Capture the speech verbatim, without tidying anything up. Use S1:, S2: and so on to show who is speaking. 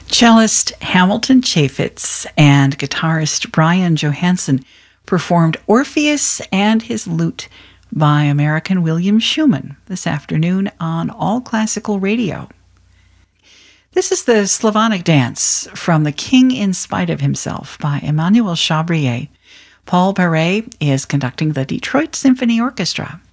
S1: Cellist Hamilton Chaffetz and guitarist Brian Johansson performed Orpheus and His Lute by American William Schumann this afternoon on All Classical Radio. This is the Slavonic Dance from The King in Spite of Himself by Emmanuel Chabrier. Paul Paret is conducting the Detroit Symphony Orchestra.